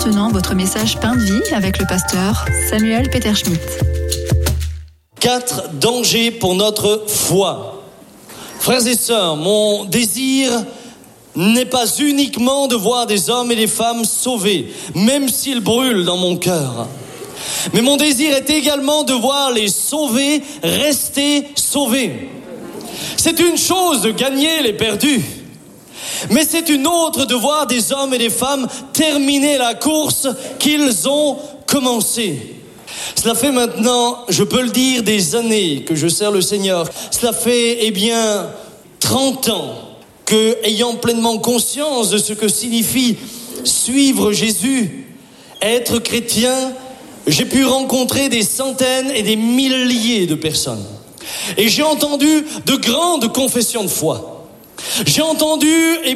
maintenant votre message Pain de vie avec le pasteur Samuel Peter Schmidt. 4 dangers pour notre foi. Frères et sœurs, mon désir n'est pas uniquement de voir des hommes et des femmes sauvés, même s'ils brûlent dans mon cœur. Mais mon désir est également de voir les sauvés rester sauvés. C'est une chose de gagner les perdus, mais c'est une autre de voir des hommes et des femmes terminer la course qu'ils ont commencée. Cela fait maintenant, je peux le dire, des années que je sers le Seigneur. Cela fait, 30 ans que, ayant pleinement conscience de ce que signifie suivre Jésus, être chrétien, j'ai pu rencontrer des centaines et des milliers de personnes. Et j'ai entendu de grandes confessions de foi. J'ai entendu,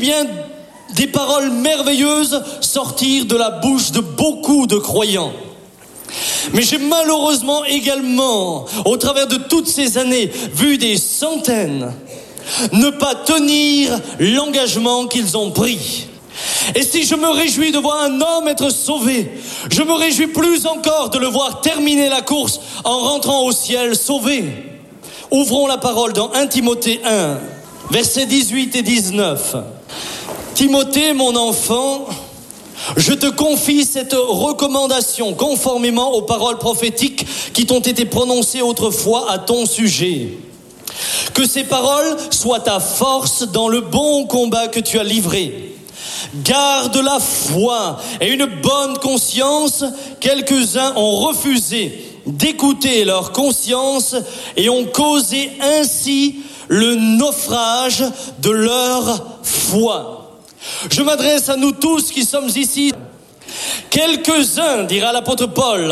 des paroles merveilleuses sortir de la bouche de beaucoup de croyants. Mais j'ai malheureusement également, au travers de toutes ces années, vu des centaines ne pas tenir l'engagement qu'ils ont pris. Et si je me réjouis de voir un homme être sauvé, je me réjouis plus encore de le voir terminer la course en rentrant au ciel sauvé. Ouvrons la parole dans 1 Timothée 1, versets 18 et 19. Timothée, mon enfant, je te confie cette recommandation conformément aux paroles prophétiques qui t'ont été prononcées autrefois à ton sujet. Que ces paroles soient ta force dans le bon combat que tu as livré. Garde la foi et une bonne conscience. Quelques-uns ont refusé d'écouter leur conscience et ont causé ainsi le naufrage de leur foi. Je m'adresse à nous tous qui sommes ici. Quelques-uns, dira l'apôtre Paul,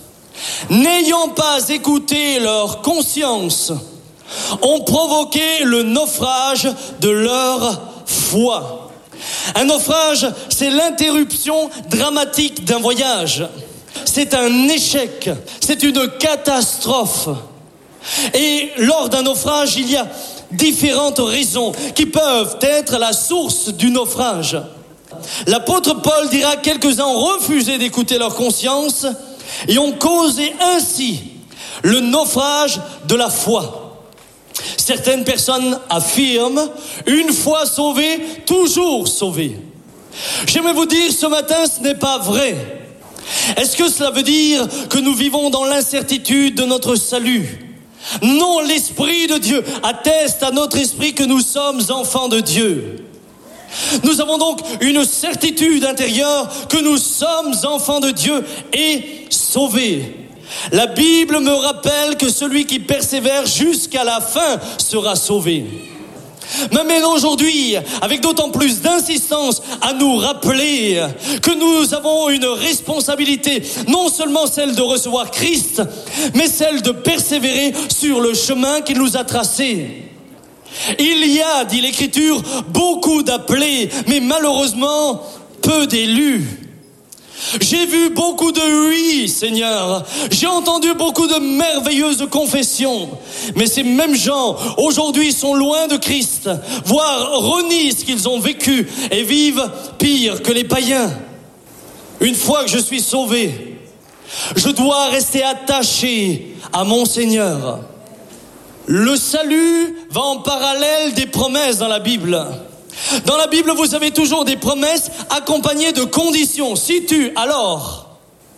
n'ayant pas écouté leur conscience, ont provoqué le naufrage de leur foi. Un naufrage, c'est l'interruption dramatique d'un voyage. C'est un échec, c'est une catastrophe. Et lors d'un naufrage, il y a différentes raisons qui peuvent être la source du naufrage. L'apôtre Paul dira que quelques-uns ont refusé d'écouter leur conscience et ont causé ainsi le naufrage de la foi. Certaines personnes affirment, une fois sauvé, toujours sauvé. J'aimerais vous dire ce matin, ce n'est pas vrai. Est-ce que cela veut dire que nous vivons dans l'incertitude de notre salut ? Non, l'Esprit de Dieu atteste à notre esprit que nous sommes enfants de Dieu. Nous avons donc une certitude intérieure que nous sommes enfants de Dieu et sauvés. La Bible me rappelle que celui qui persévère jusqu'à la fin sera sauvé. M'amène aujourd'hui, avec d'autant plus d'insistance, à nous rappeler que nous avons une responsabilité, non seulement celle de recevoir Christ, mais celle de persévérer sur le chemin qu'il nous a tracé. Il y a, dit l'Écriture, beaucoup d'appelés, mais malheureusement, peu d'élus. J'ai vu beaucoup de oui, Seigneur. J'ai entendu beaucoup de merveilleuses confessions. Mais ces mêmes gens, aujourd'hui, sont loin de Christ, voire renient ce qu'ils ont vécu et vivent pire que les païens. Une fois que je suis sauvé, je dois rester attaché à mon Seigneur. Le salut va en parallèle des promesses dans la Bible. Dans la Bible, vous avez toujours des promesses accompagnées de conditions. Si tu, alors.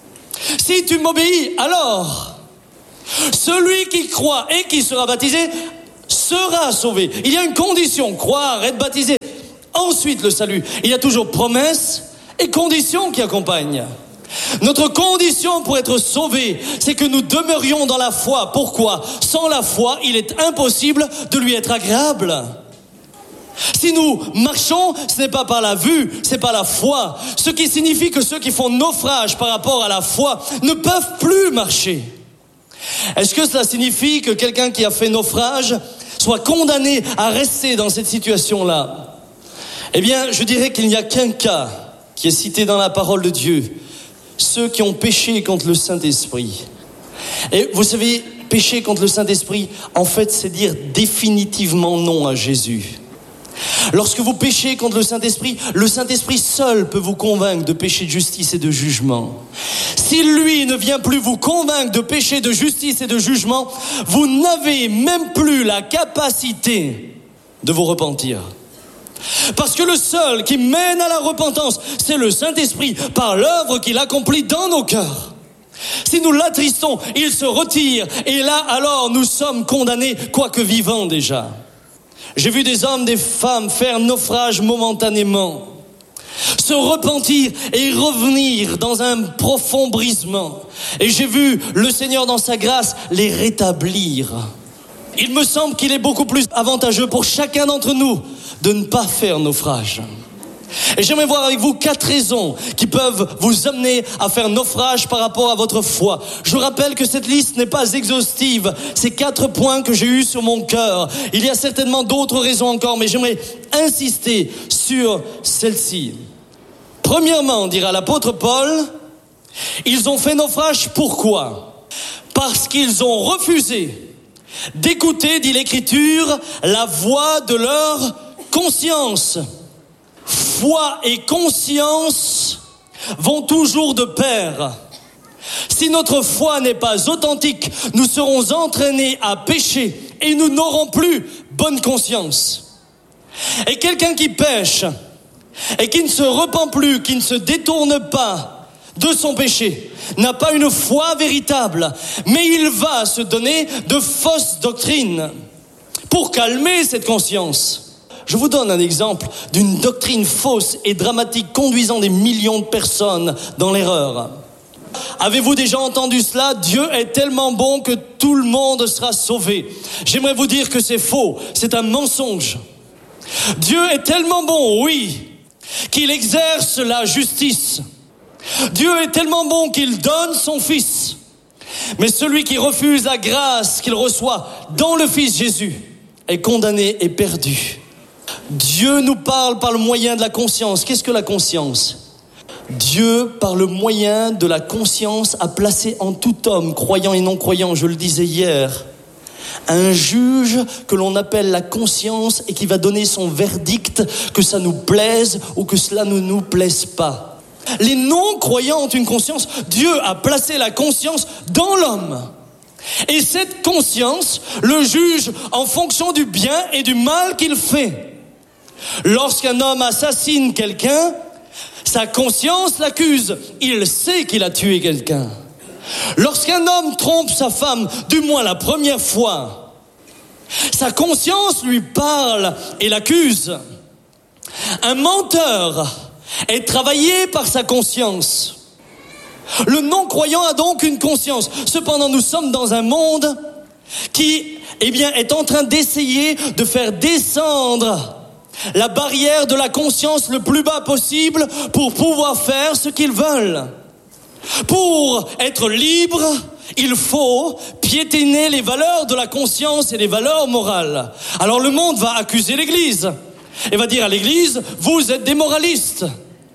Si tu m'obéis, alors. Celui qui croit et qui sera baptisé sera sauvé. Il y a une condition, croire, être baptisé. Ensuite, le salut. Il y a toujours promesses et conditions qui accompagnent. Notre condition pour être sauvé, c'est que nous demeurions dans la foi. Pourquoi ? Sans la foi, il est impossible de lui être agréable. Si nous marchons, ce n'est pas par la vue, c'est par la foi. Ce qui signifie que ceux qui font naufrage par rapport à la foi ne peuvent plus marcher. Est-ce que cela signifie que quelqu'un qui a fait naufrage soit condamné à rester dans cette situation-là ? Eh bien, je dirais qu'il n'y a qu'un cas qui est cité dans la parole de Dieu. Ceux qui ont péché contre le Saint-Esprit. Et vous savez, pécher contre le Saint-Esprit, en fait, c'est dire définitivement non à Jésus. Lorsque vous péchez contre le Saint-Esprit seul peut vous convaincre de péché, de justice et de jugement. Si lui ne vient plus vous convaincre de péché, de justice et de jugement, vous n'avez même plus la capacité de vous repentir. Parce que le seul qui mène à la repentance, c'est le Saint-Esprit par l'œuvre qu'il accomplit dans nos cœurs. Si nous l'attristons, il se retire et là alors nous sommes condamnés, quoique vivants déjà. J'ai vu des hommes, des femmes faire naufrage momentanément, se repentir et revenir dans un profond brisement. Et j'ai vu le Seigneur dans sa grâce les rétablir. Il me semble qu'il est beaucoup plus avantageux pour chacun d'entre nous de ne pas faire naufrage. Et j'aimerais voir avec vous 4 raisons qui peuvent vous amener à faire naufrage par rapport à votre foi. Je rappelle que cette liste n'est pas exhaustive. C'est 4 points que j'ai eus sur mon cœur. Il y a certainement d'autres raisons encore, mais j'aimerais insister sur celle-ci. Premièrement, dira l'apôtre Paul, ils ont fait naufrage. Pourquoi ? Parce qu'ils ont refusé d'écouter, dit l'Écriture, la voix de leur conscience. Foi et conscience vont toujours de pair. Si notre foi n'est pas authentique, nous serons entraînés à pécher et nous n'aurons plus bonne conscience. Et quelqu'un qui pêche et qui ne se repent plus, qui ne se détourne pas de son péché, n'a pas une foi véritable, mais il va se donner de fausses doctrines pour calmer cette conscience. Je vous donne un exemple d'une doctrine fausse et dramatique conduisant des millions de personnes dans l'erreur. Avez-vous déjà entendu cela ? Dieu est tellement bon que tout le monde sera sauvé. J'aimerais vous dire que c'est faux, c'est un mensonge. Dieu est tellement bon, oui, qu'il exerce la justice. Dieu est tellement bon qu'il donne son Fils. Mais celui qui refuse la grâce qu'il reçoit dans le Fils Jésus est condamné et perdu. Dieu nous parle par le moyen de la conscience. Qu'est-ce que la conscience ? Dieu, par le moyen de la conscience, a placé en tout homme, croyant et non croyant, je le disais hier, un juge que l'on appelle la conscience et qui va donner son verdict, que ça nous plaise ou que cela ne nous plaise pas. Les non-croyants ont une conscience. Dieu a placé la conscience dans l'homme. Et cette conscience le juge en fonction du bien et du mal qu'il fait. Lorsqu'un homme assassine quelqu'un, sa conscience l'accuse. Il sait qu'il a tué quelqu'un. Lorsqu'un homme trompe sa femme, du moins la première fois, sa conscience lui parle et l'accuse. Un menteur est travaillé par sa conscience. Le non-croyant a donc une conscience. Cependant, nous sommes dans un monde qui, est en train d'essayer de faire descendre la barrière de la conscience le plus bas possible pour pouvoir faire ce qu'ils veulent. Pour être libre, il faut piétiner les valeurs de la conscience et les valeurs morales. Alors le monde va accuser l'Église et va dire à l'Église, vous êtes des moralistes.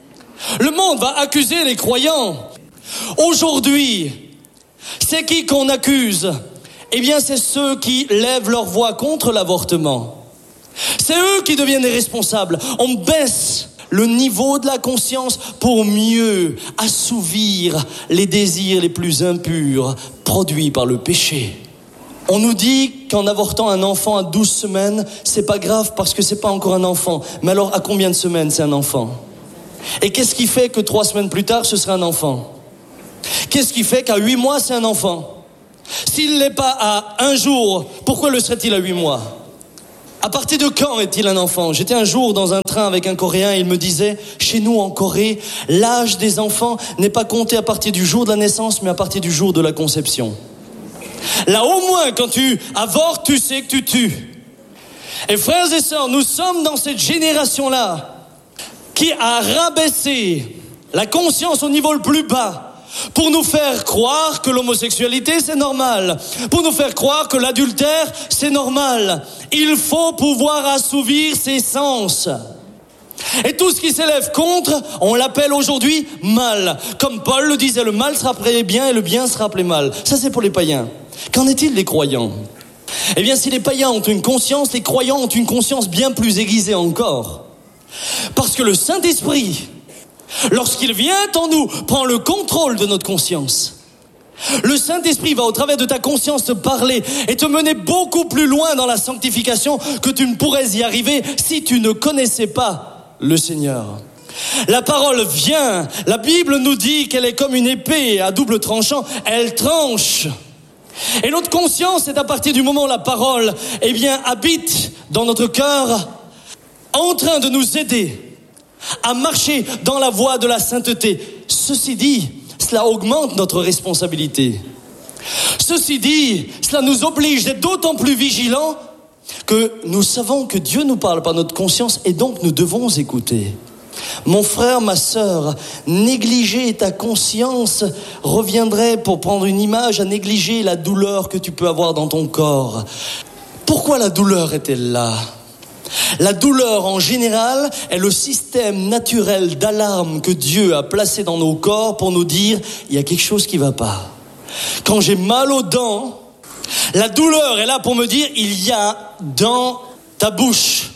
Le monde va accuser les croyants. Aujourd'hui, c'est qui qu'on accuse ? C'est ceux qui lèvent leur voix contre l'avortement. C'est eux qui deviennent les responsables. On baisse le niveau de la conscience pour mieux assouvir les désirs les plus impurs produits par le péché. On nous dit qu'en avortant un enfant à 12 semaines, c'est pas grave parce que c'est pas encore un enfant. Mais alors, à combien de semaines c'est un enfant ? Et qu'est-ce qui fait que 3 semaines plus tard, ce sera un enfant ? Qu'est-ce qui fait qu'à 8 mois, c'est un enfant ? S'il n'est pas à 1 jour, pourquoi le serait-il à 8 mois ? À partir de quand est-il un enfant ? J'étais un jour dans un train avec un Coréen et il me disait, chez nous en Corée, l'âge des enfants n'est pas compté à partir du jour de la naissance, mais à partir du jour de la conception. Là au moins, quand tu avortes, tu sais que tu tues. Et frères et sœurs, nous sommes dans cette génération-là qui a rabaissé la conscience au niveau le plus bas pour nous faire croire que l'homosexualité c'est normal, pour nous faire croire que l'adultère c'est normal. Il faut pouvoir assouvir ses sens. Et tout ce qui s'élève contre, on l'appelle aujourd'hui mal. Comme Paul le disait, le mal sera appelé bien et le bien sera appelé mal. Ça c'est pour les païens. Qu'en est-il des croyants ? Eh bien, si les païens ont une conscience, les croyants ont une conscience bien plus aiguisée encore. Parce que le Saint-Esprit, lorsqu'il vient en nous, prend le contrôle de notre conscience. Le Saint-Esprit va au travers de ta conscience te parler et te mener beaucoup plus loin dans la sanctification que tu ne pourrais y arriver si tu ne connaissais pas le Seigneur. La parole vient, la Bible nous dit qu'elle est comme une épée à double tranchant, elle tranche. Et notre conscience est à partir du moment où la parole, habite dans notre cœur, en train de nous aider à marcher dans la voie de la sainteté. Ceci dit, cela augmente notre responsabilité. Ceci dit, cela nous oblige d'être d'autant plus vigilants que nous savons que Dieu nous parle par notre conscience et donc nous devons écouter. Mon frère, ma sœur, négliger ta conscience reviendrait, pour prendre une image, à négliger la douleur que tu peux avoir dans ton corps. Pourquoi la douleur est-elle là ? La douleur en général est le système naturel d'alarme que Dieu a placé dans nos corps pour nous dire il y a quelque chose qui ne va pas. Quand j'ai mal aux dents, la douleur est là pour me dire il y a dans ta bouche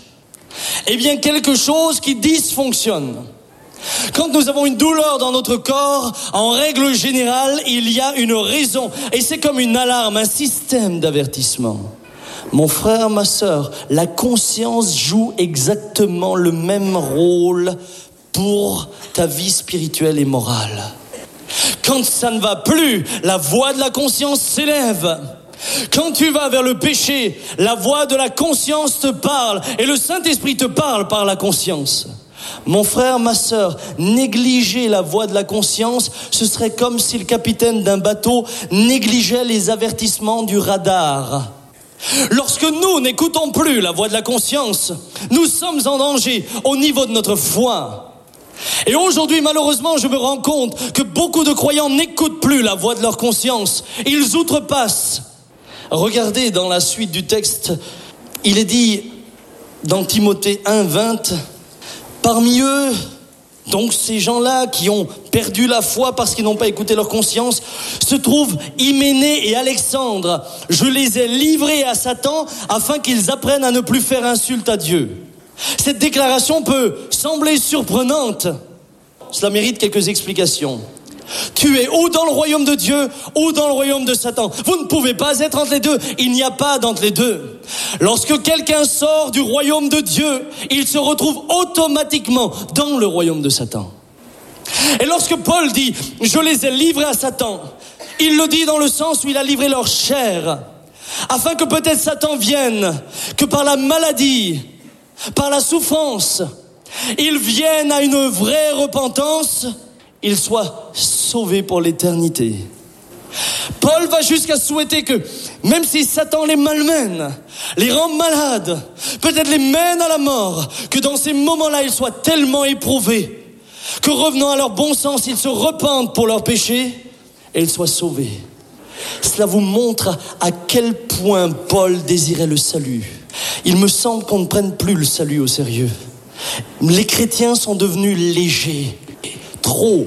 quelque chose qui dysfonctionne. Quand nous avons une douleur dans notre corps, en règle générale, il y a une raison. Et c'est comme une alarme, un système d'avertissement. Mon frère, ma sœur, la conscience joue exactement le même rôle pour ta vie spirituelle et morale. Quand ça ne va plus, la voix de la conscience s'élève. Quand tu vas vers le péché, la voix de la conscience te parle et le Saint-Esprit te parle par la conscience. Mon frère, ma sœur, négliger la voix de la conscience, ce serait comme si le capitaine d'un bateau négligeait les avertissements du radar. Lorsque nous n'écoutons plus la voix de la conscience, nous sommes en danger au niveau de notre foi. Et aujourd'hui, malheureusement, je me rends compte que beaucoup de croyants n'écoutent plus la voix de leur conscience. Ils outrepassent. Regardez dans la suite du texte, il est dit dans Timothée 1:20, parmi eux, donc ces gens-là qui ont perdu la foi parce qu'ils n'ont pas écouté leur conscience, se trouvent Hyménée et Alexandre. Je les ai livrés à Satan afin qu'ils apprennent à ne plus faire insulte à Dieu. Cette déclaration peut sembler surprenante. Cela mérite quelques explications. Tu es ou dans le royaume de Dieu ou dans le royaume de Satan. Vous ne pouvez pas être entre les deux. Il n'y a pas d'entre les deux. Lorsque quelqu'un sort du royaume de Dieu, il se retrouve automatiquement dans le royaume de Satan. Et lorsque Paul dit « Je les ai livrés à Satan », il le dit dans le sens où il a livré leur chair, afin que peut-être Satan vienne, que par la maladie, par la souffrance, ils viennent à une vraie repentance, ils soient sauvés pour l'éternité. Paul va jusqu'à souhaiter que, même si Satan les malmène, les rend malades, peut-être les mène à la mort, que dans ces moments-là, ils soient tellement éprouvés, que revenant à leur bon sens, ils se repentent pour leurs péchés et ils soient sauvés. Cela vous montre à quel point Paul désirait le salut. Il me semble qu'on ne prenne plus le salut au sérieux. Les chrétiens sont devenus légers. Trop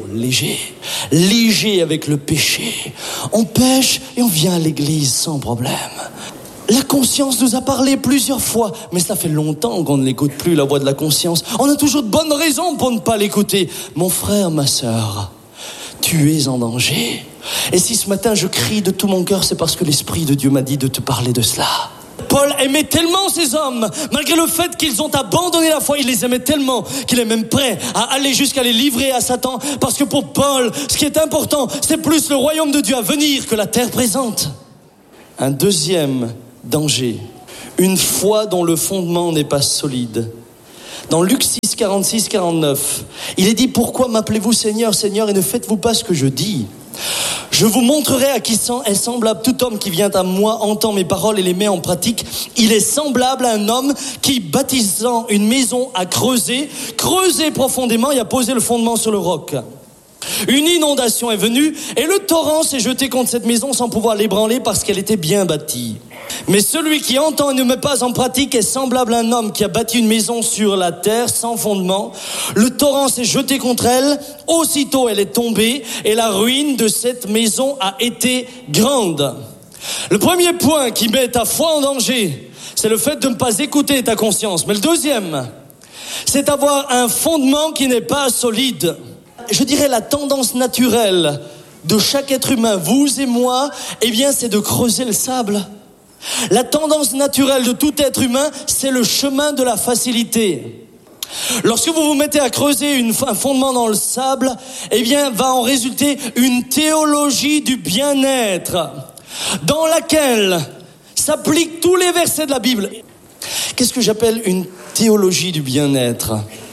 léger avec le péché. On pêche et on vient à l'église sans problème. La conscience nous a parlé plusieurs fois, mais ça fait longtemps qu'on ne l'écoute plus, la voix de la conscience. On a toujours de bonnes raisons pour ne pas l'écouter. Mon frère, ma sœur, tu es en danger. Et si ce matin je crie de tout mon cœur, c'est parce que l'Esprit de Dieu m'a dit de te parler de cela. Paul aimait tellement ces hommes, malgré le fait qu'ils ont abandonné la foi, il les aimait tellement qu'il est même prêt à aller jusqu'à les livrer à Satan, parce que pour Paul, ce qui est important, c'est plus le royaume de Dieu à venir que la terre présente. Un deuxième danger, une foi dont le fondement n'est pas solide. Dans Luc 6, 46, 49, il est dit « Pourquoi m'appelez-vous Seigneur, Seigneur, et ne faites-vous pas ce que je dis ? Je vous montrerai à qui est semblable tout homme qui vient à moi, entend mes paroles et les met en pratique. Il est semblable à un homme qui, bâtissant une maison, a creusé profondément et a posé le fondement sur le roc. Une inondation est venue et le torrent s'est jeté contre cette maison sans pouvoir l'ébranler parce qu'elle était bien bâtie. Mais celui qui entend et ne met pas en pratique est semblable à un homme qui a bâti une maison sur la terre sans fondement. Le torrent s'est jeté contre elle, aussitôt elle est tombée et la ruine de cette maison a été grande. Le premier point qui met ta foi en danger, c'est le fait de ne pas écouter ta conscience. Mais le deuxième, c'est avoir un fondement qui n'est pas solide. Je dirais la tendance naturelle de chaque être humain, vous et moi, eh bien, c'est de creuser le sable. La tendance naturelle de tout être humain, c'est le chemin de la facilité. Lorsque vous vous mettez à creuser un fondement dans le sable, eh bien, va en résulter une théologie du bien-être dans laquelle s'appliquent tous les versets de la Bible. Qu'est-ce que j'appelle une théologie du bien-être ?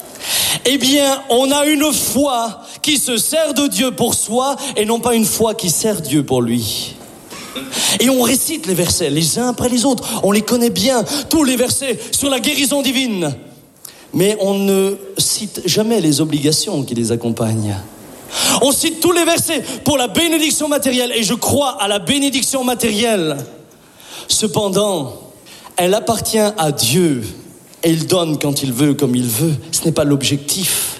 Eh bien, on a une foi qui se sert de Dieu pour soi et non pas une foi qui sert Dieu pour lui. Et on récite les versets les uns après les autres. On les connaît bien, tous les versets sur la guérison divine. Mais on ne cite jamais les obligations qui les accompagnent. On cite tous les versets pour la bénédiction matérielle et je crois à la bénédiction matérielle. Cependant, elle appartient à Dieu. Et il donne quand il veut, comme il veut. Ce n'est pas l'objectif.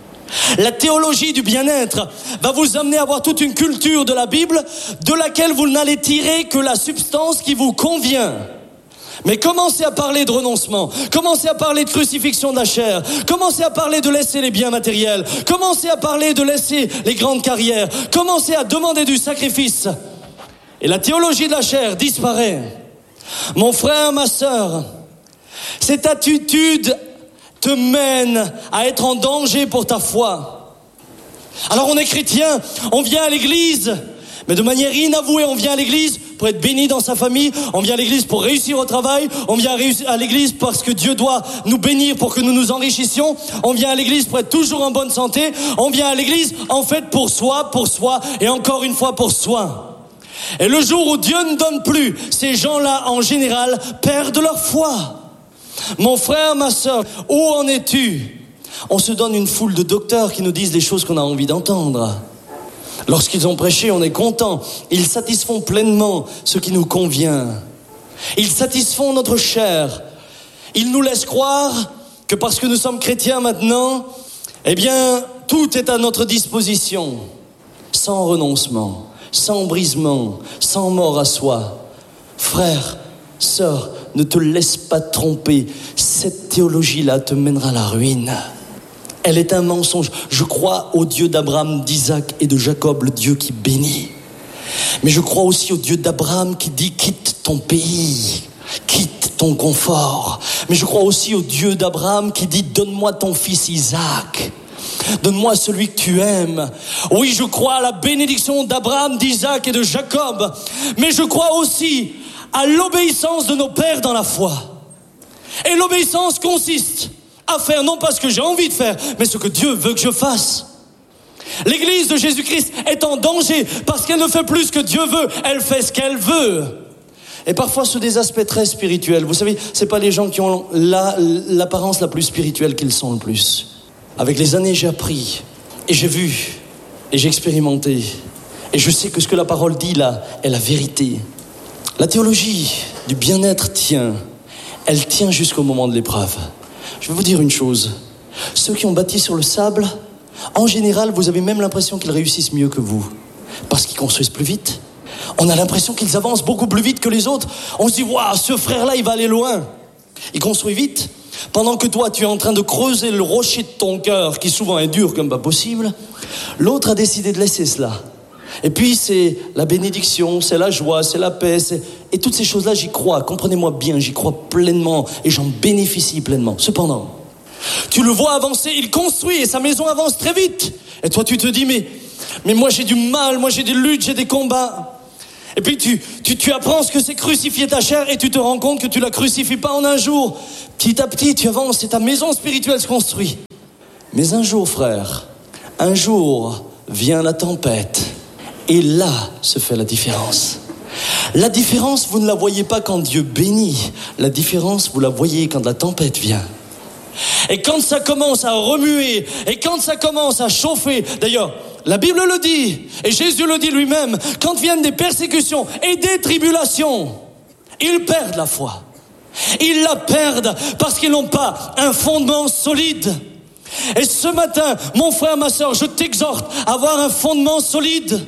La théologie du bien-être va vous amener à avoir toute une culture de la Bible de laquelle vous n'allez tirer que la substance qui vous convient. Mais commencez à parler de renoncement, commencez à parler de crucifixion de la chair, commencez à parler de laisser les biens matériels, commencez à parler de laisser les grandes carrières, commencez à demander du sacrifice. Et la théologie de la chair disparaît. Mon frère, ma sœur, cette attitude te mène à être en danger pour ta foi. Alors on est chrétien, on vient à l'église, mais de manière inavouée, on vient à l'église pour être béni dans sa famille, on vient à l'église pour réussir au travail, on vient à l'église parce que Dieu doit nous bénir pour que nous nous enrichissions, on vient à l'église pour être toujours en bonne santé, on vient à l'église en fait pour soi et encore une fois pour soi. Et le jour où Dieu ne donne plus, ces gens-là en général perdent leur foi. Mon frère, ma sœur, où en es-tu ? On se donne une foule de docteurs qui nous disent les choses qu'on a envie d'entendre. Lorsqu'ils ont prêché, on est content. Ils satisfont pleinement ce qui nous convient. Ils satisfont notre chair. Ils nous laissent croire que parce que nous sommes chrétiens maintenant, eh bien, tout est à notre disposition. Sans renoncement, sans brisement, sans mort à soi. Frère, sœur, ne te laisse pas tromper. Cette théologie-là te mènera à la ruine. Elle est un mensonge. Je crois au Dieu d'Abraham, d'Isaac et de Jacob, le Dieu qui bénit. Mais je crois aussi au Dieu d'Abraham qui dit quitte ton pays, quitte ton confort. Mais je crois aussi au Dieu d'Abraham qui dit donne-moi ton fils Isaac. Donne-moi celui que tu aimes. Oui, je crois à la bénédiction d'Abraham, d'Isaac et de Jacob. Mais je crois aussi à l'obéissance de nos pères dans la foi. Et l'obéissance consiste à faire non pas ce que j'ai envie de faire, mais ce que Dieu veut que je fasse. L'église de Jésus-Christ est en danger parce qu'elle ne fait plus ce que Dieu veut, elle fait ce qu'elle veut. Et parfois sur des aspects très spirituels. Vous savez, c'est pas les gens qui ont l'apparence la plus spirituelle qu'ils sont le plus. Avec les années, j'ai appris et j'ai vu et j'ai expérimenté. Et je sais que ce que la parole dit là est la vérité. La théologie du bien-être tient. Elle tient jusqu'au moment de l'épreuve. Je vais vous dire une chose. Ceux qui ont bâti sur le sable, en général, vous avez même l'impression qu'ils réussissent mieux que vous. Parce qu'ils construisent plus vite. On a l'impression qu'ils avancent beaucoup plus vite que les autres. On se dit, waouh, ce frère-là, il va aller loin. Il construit vite. Pendant que toi, tu es en train de creuser le rocher de ton cœur, qui souvent est dur comme pas possible, l'autre a décidé de laisser cela. Et puis, c'est la bénédiction, c'est la joie, c'est la paix. Et toutes ces choses-là, j'y crois. Comprenez-moi bien, j'y crois pleinement et j'en bénéficie pleinement. Cependant, tu le vois avancer, il construit et sa maison avance très vite. Et toi, tu te dis, mais moi, j'ai du mal, moi, j'ai des luttes, j'ai des combats. Et puis, tu apprends ce que c'est crucifier ta chair et tu te rends compte que tu la crucifies pas en un jour. Petit à petit, tu avances et ta maison spirituelle se construit. Mais un jour, frère, un jour vient la tempête. Et là se fait la différence. La différence, vous ne la voyez pas quand Dieu bénit. La différence, vous la voyez quand la tempête vient. Et quand ça commence à remuer, et quand ça commence à chauffer. D'ailleurs, la Bible le dit, et Jésus le dit lui-même, quand viennent des persécutions et des tribulations, ils perdent la foi. Ils la perdent parce qu'ils n'ont pas un fondement solide. Et ce matin, mon frère, ma sœur, je t'exhorte à avoir un fondement solide.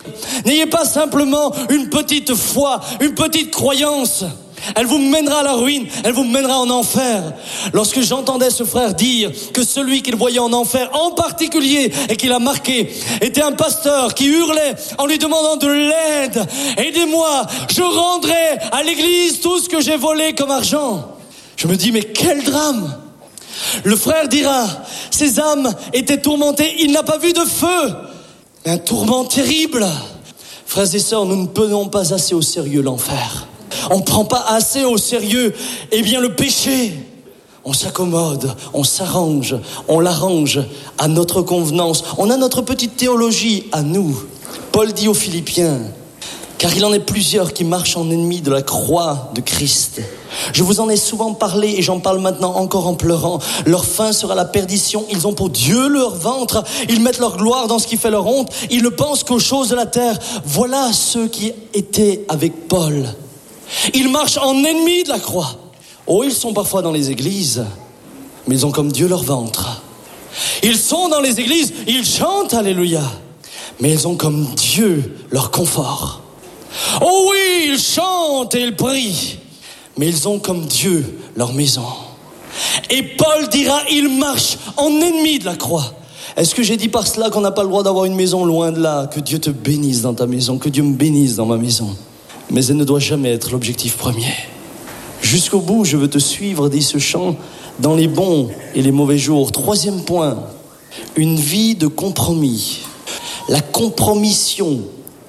N'ayez pas simplement une petite foi, une petite croyance. Elle vous mènera à la ruine, elle vous mènera en enfer. Lorsque j'entendais ce frère dire que celui qu'il voyait en enfer, en particulier, et qu'il a marqué, était un pasteur qui hurlait en lui demandant de l'aide. Aidez-moi, je rendrai à l'église tout ce que j'ai volé comme argent. Je me dis, mais quel drame! Le frère dira, ses âmes étaient tourmentées, il n'a pas vu de feu. Un tourment terrible. Frères et sœurs, nous ne prenons pas assez au sérieux l'enfer. On ne prend pas assez au sérieux, le péché. On s'accommode, on s'arrange, on l'arrange à notre convenance. On a notre petite théologie à nous. Paul dit aux Philippiens, car il en est plusieurs qui marchent en ennemis de la croix de Christ. Je vous en ai souvent parlé et j'en parle maintenant encore en pleurant. Leur fin sera la perdition. Ils ont pour Dieu leur ventre. Ils mettent leur gloire dans ce qui fait leur honte. Ils ne pensent qu'aux choses de la terre. Voilà ceux qui étaient avec Paul. Ils marchent en ennemis de la croix. Oh, ils sont parfois dans les églises, mais ils ont comme Dieu leur ventre. Ils sont dans les églises, ils chantent Alléluia, mais ils ont comme Dieu leur confort. Oh oui, ils chantent et ils prient, mais ils ont comme Dieu leur maison. Et Paul dira, ils marchent en ennemis de la croix. Est-ce que j'ai dit par cela qu'on n'a pas le droit d'avoir une maison? Loin de là. Que Dieu te bénisse dans ta maison, que Dieu me bénisse dans ma maison. Mais elle ne doit jamais être l'objectif premier. Jusqu'au bout, je veux te suivre, dit ce chant, dans les bons et les mauvais jours. Troisième point, une vie de compromis. La compromission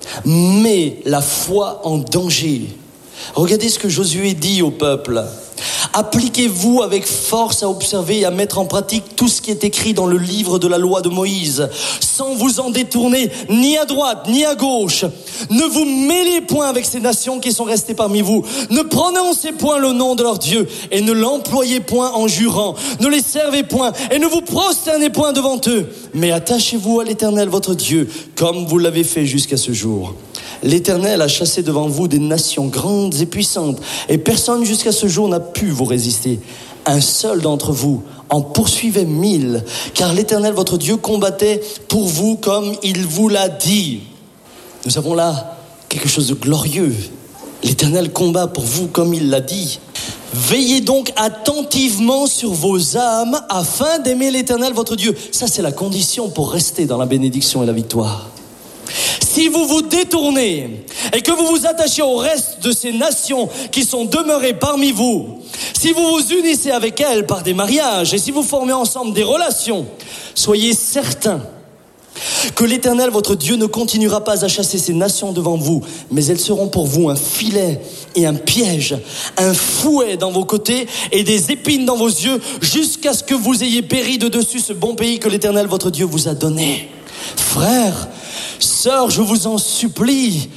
met la foi en danger. Regardez ce que Josué dit au peuple. Appliquez-vous avec force à observer et à mettre en pratique tout ce qui est écrit dans le livre de la loi de Moïse, sans vous en détourner ni à droite ni à gauche. Ne vous mêlez point avec ces nations qui sont restées parmi vous. Ne prononcez point le nom de leur Dieu et ne l'employez point en jurant. Ne les servez point et ne vous prosternez point devant eux. Mais attachez-vous à l'Éternel votre Dieu, comme vous l'avez fait jusqu'à ce jour. L'Éternel a chassé devant vous des nations grandes et puissantes, et personne jusqu'à ce jour n'a pu vous résister. Un seul d'entre vous en poursuivait 1000, car l'Éternel votre Dieu combattait pour vous comme il vous l'a dit. Nous avons là quelque chose de glorieux. L'Éternel combat pour vous comme il l'a dit. Veillez donc attentivement sur vos âmes afin d'aimer l'Éternel votre Dieu. Ça, c'est la condition pour rester dans la bénédiction et la victoire. Si vous vous détournez et que vous vous attachez au reste de ces nations qui sont demeurées parmi vous, si vous vous unissez avec elles par des mariages et si vous formez ensemble des relations, soyez certains que l'Éternel, votre Dieu, ne continuera pas à chasser ces nations devant vous, mais elles seront pour vous un filet et un piège, un fouet dans vos côtés et des épines dans vos yeux, jusqu'à ce que vous ayez péri de dessus ce bon pays que l'Éternel, votre Dieu, vous a donné. Frères, sœurs, je vous en supplie,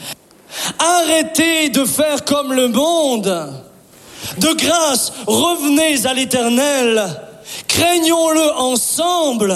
arrêtez de faire comme le monde. De grâce, revenez à l'Éternel, craignons-le ensemble.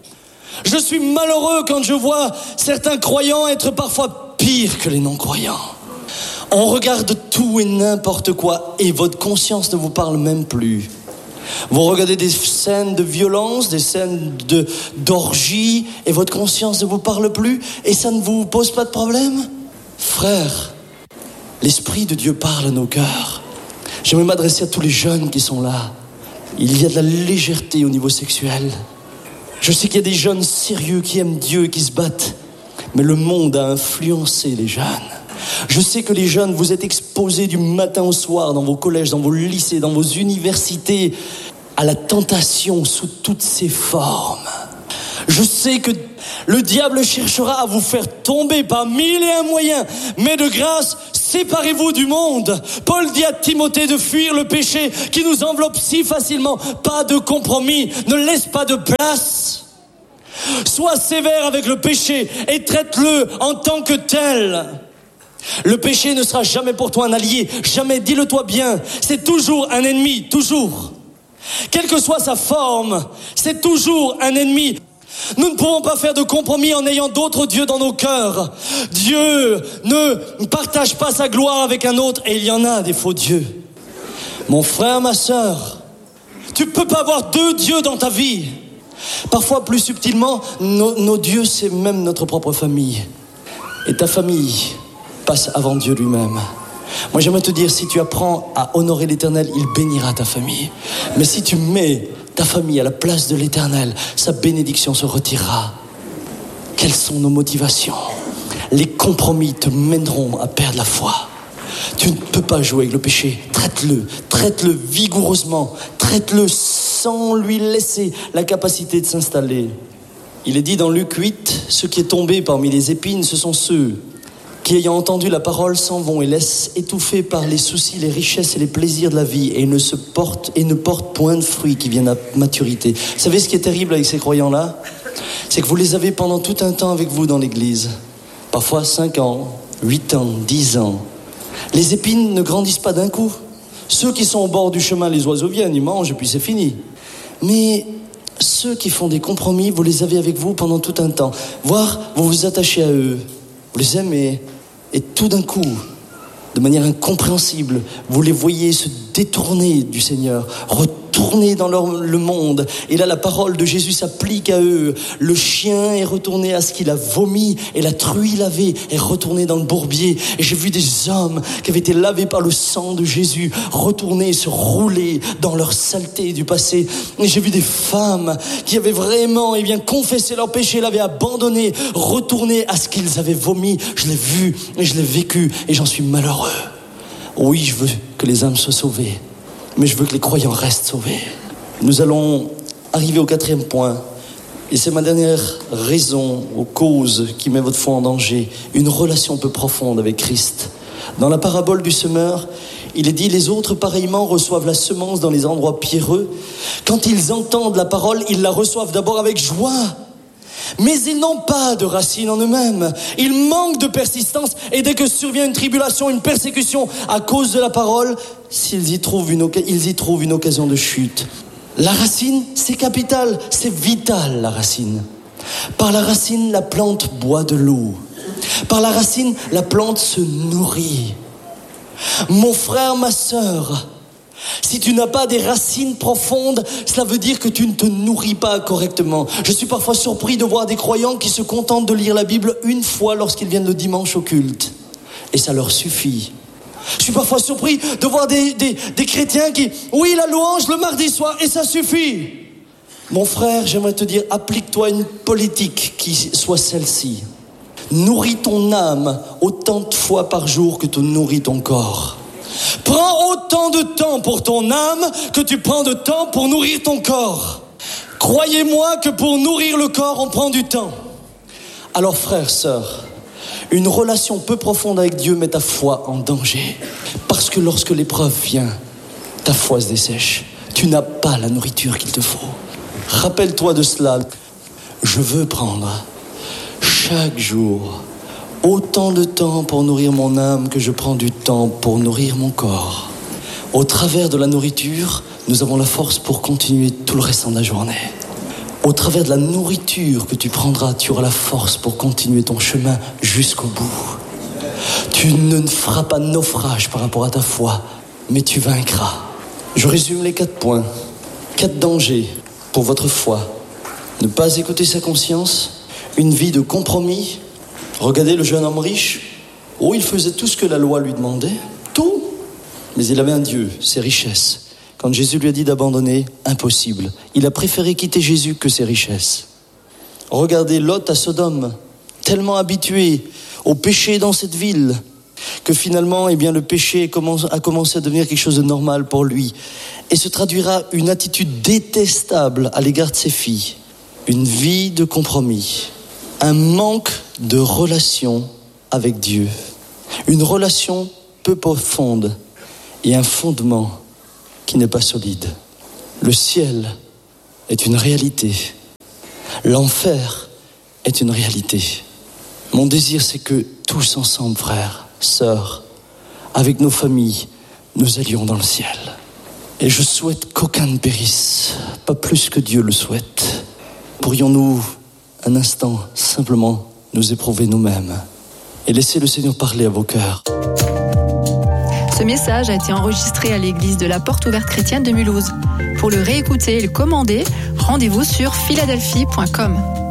Je suis malheureux quand je vois certains croyants être parfois pires que les non-croyants. On regarde tout et n'importe quoi et votre conscience ne vous parle même plus. Vous regardez des scènes de violence, des scènes d'orgie et votre conscience ne vous parle plus et ça ne vous pose pas de problème? Frères, l'Esprit de Dieu parle à nos cœurs. J'aimerais m'adresser à tous les jeunes qui sont là. Il y a de la légèreté au niveau sexuel. Je sais qu'il y a des jeunes sérieux qui aiment Dieu et qui se battent, mais le monde a influencé les jeunes. Je sais que les jeunes, vous êtes exposés du matin au soir dans vos collèges, dans vos lycées, dans vos universités, à la tentation sous toutes ses formes. Je sais que le diable cherchera à vous faire tomber par 1001 moyens, mais de grâce, séparez-vous du monde. Paul dit à Timothée de fuir le péché qui nous enveloppe si facilement. Pas de compromis, ne laisse pas de place. Sois sévère avec le péché et traite-le en tant que tel. Le péché ne sera jamais pour toi un allié, jamais, dis-le-toi bien, c'est toujours un ennemi, toujours. Quelle que soit sa forme, c'est toujours un ennemi. Nous ne pouvons pas faire de compromis en ayant d'autres dieux dans nos cœurs. Dieu ne partage pas sa gloire avec un autre et il y en a des faux dieux. Mon frère, ma sœur, tu ne peux pas avoir deux dieux dans ta vie. Parfois plus subtilement, nos dieux c'est même notre propre famille. Et ta famille passe avant Dieu lui-même. Moi, j'aimerais te dire, si tu apprends à honorer l'Éternel, il bénira ta famille. Mais si tu mets ta famille à la place de l'Éternel, sa bénédiction se retirera. Quelles sont nos motivations? Les compromis te mèneront à perdre la foi. Tu ne peux pas jouer avec le péché. Traite-le vigoureusement. Traite-le sans lui laisser la capacité de s'installer. Il est dit dans Luc 8, ceux qui est tombé parmi les épines, ce sont ceux qui, ayant entendu la parole, s'en vont et laissent étouffer par les soucis, les richesses et les plaisirs de la vie et ne portent point de fruits qui viennent à maturité. Vous savez ce qui est terrible avec ces croyants-là? C'est que vous les avez pendant tout un temps avec vous dans l'église. Parfois 5 ans, 8 ans, 10 ans. Les épines ne grandissent pas d'un coup. Ceux qui sont au bord du chemin, les oiseaux viennent, ils mangent et puis c'est fini. Mais ceux qui font des compromis, vous les avez avec vous pendant tout un temps. Voire, vous vous attachez à eux, vous les aimez. Et tout d'un coup, de manière incompréhensible, vous les voyez se détourner du Seigneur, retourner dans le monde. Et là, la parole de Jésus s'applique à eux. Le chien est retourné à ce qu'il a vomi, et la truie lavée est retournée dans le bourbier. Et j'ai vu des hommes qui avaient été lavés par le sang de Jésus retourner et se rouler dans leur saleté du passé. Et j'ai vu des femmes qui avaient vraiment confessé leur péché, l'avaient abandonné, retourné à ce qu'ils avaient vomi. Je l'ai vu et je l'ai vécu et j'en suis malheureux. Oui, je veux que les âmes soient sauvées, mais je veux que les croyants restent sauvés. Nous allons arriver au 4e point, et c'est ma dernière raison, aux causes qui met votre foi en danger, une relation peu profonde avec Christ. Dans la parabole du semeur, il est dit: les autres pareillement reçoivent la semence dans les endroits pierreux. Quand ils entendent la parole, ils la reçoivent d'abord avec joie, mais ils n'ont pas de racines en eux-mêmes. Ils manquent de persistance, et dès que survient une tribulation, une persécution à cause de la parole, ils y trouvent une occasion de chute. La racine, c'est capital, c'est vital, la racine. Par la racine, la plante boit de l'eau. Par la racine, la plante se nourrit. Mon frère, ma sœur, si tu n'as pas des racines profondes, cela veut dire que tu ne te nourris pas correctement. Je suis parfois surpris de voir des croyants qui se contentent de lire la Bible une fois lorsqu'ils viennent le dimanche au culte. Et ça leur suffit. Je suis parfois surpris de voir des chrétiens qui, oui, la louange le mardi soir, et ça suffit. Mon frère, j'aimerais te dire, applique-toi une politique qui soit celle-ci. Nourris ton âme autant de fois par jour que tu nourris ton corps. Prends autant de temps pour ton âme que tu prends de temps pour nourrir ton corps. Croyez-moi que pour nourrir le corps, on prend du temps. Alors frères, sœurs, une relation peu profonde avec Dieu met ta foi en danger. Parce que lorsque l'épreuve vient, ta foi se dessèche. Tu n'as pas la nourriture qu'il te faut. Rappelle-toi de cela. Je veux prendre chaque jour autant de temps pour nourrir mon âme que je prends du temps pour nourrir mon corps. Au travers de la nourriture, nous avons la force pour continuer tout le restant de la journée. Au travers de la nourriture que tu prendras, tu auras la force pour continuer ton chemin jusqu'au bout. Tu ne feras pas naufrage par rapport à ta foi, mais tu vaincras. Je résume les 4 points. 4 dangers pour votre foi. Ne pas écouter sa conscience, une vie de compromis. Regardez le jeune homme riche. Oh, il faisait tout ce que la loi lui demandait. Tout. Mais il avait un Dieu, ses richesses. Quand Jésus lui a dit d'abandonner, impossible. Il a préféré quitter Jésus que ses richesses. Regardez Lot à Sodome, tellement habitué au péché dans cette ville, que finalement, le péché a commencé à devenir quelque chose de normal pour lui. Et se traduira une attitude détestable à l'égard de ses filles. Une vie de compromis. Un manque de relation avec Dieu. Une relation peu profonde et un fondement qui n'est pas solide. Le ciel est une réalité. L'enfer est une réalité. Mon désir, c'est que tous ensemble, frères, sœurs, avec nos familles, nous allions dans le ciel. Et je souhaite qu'aucun ne périsse, pas plus que Dieu le souhaite. Pourrions-nous, un instant, simplement nous éprouver nous-mêmes et laisser le Seigneur parler à vos cœurs. Ce message a été enregistré à l'église de la Porte Ouverte Chrétienne de Mulhouse. Pour le réécouter et le commander, rendez-vous sur philadelphie.com.